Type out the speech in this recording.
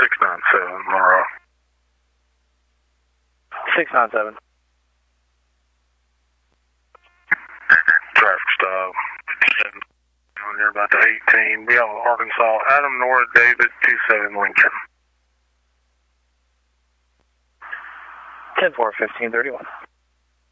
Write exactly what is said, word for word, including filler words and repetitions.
six nine seven, Monroe. six nine seven. Traffic stop. seven. You're about to eighteen. Be out Arkansas. Adam Nora David two seven Lincoln. ten four, fifteen thirty-one.